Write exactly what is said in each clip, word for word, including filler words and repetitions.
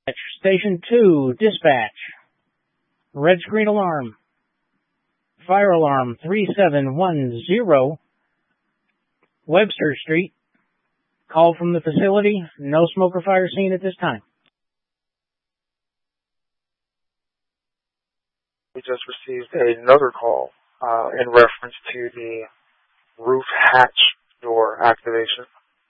Station two, dispatch. Red screen alarm. Fire alarm three seven one zero, Webster Street. Call from the facility. No smoke or fire seen at this time. We just received another call uh, in reference to the roof hatch door activation.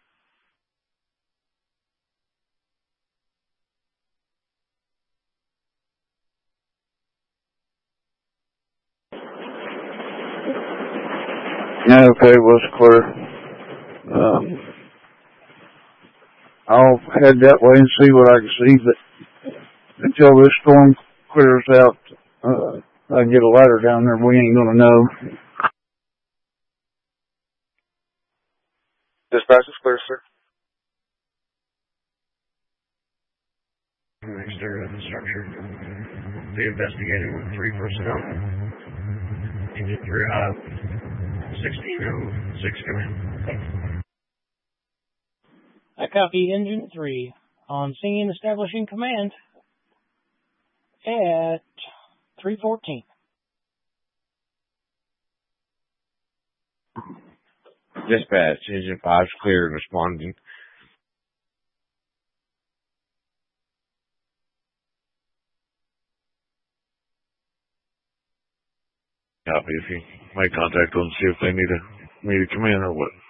Okay, it was clear. Um, I'll head that way and see what I can see, but until this storm clears out, uh, I can get a ladder down there, we ain't gonna know. Dispatch is clear, sir. Exterior of the structure. The investigator with three personnel. Engine three, uh, sixteen oh six, come in. I copy engine three. On scene, establishing command at three fourteen. Dispatch, engine five's clear and responding. Copy. If you make contact with them, see if they need a, need to come in or what.